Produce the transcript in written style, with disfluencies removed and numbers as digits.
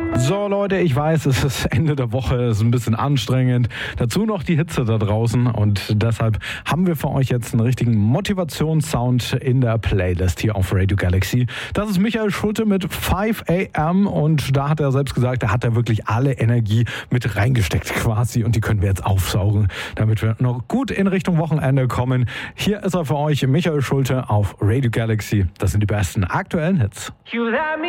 So Leute, ich weiß, es ist Ende der Woche, es ist ein bisschen anstrengend. Dazu noch die Hitze da draußen und deshalb haben wir für euch jetzt einen richtigen Motivationssound in der Playlist hier auf Radio Galaxy. Das ist Michael Schulte mit 5 AM und da hat er selbst gesagt, da hat er wirklich alle Energie mit reingesteckt quasi und die können wir jetzt aufsaugen, damit wir noch gut in Richtung Wochenende kommen. Hier ist er für euch, Michael Schulte auf Radio Galaxy. Das sind die besten aktuellen Hits. You let me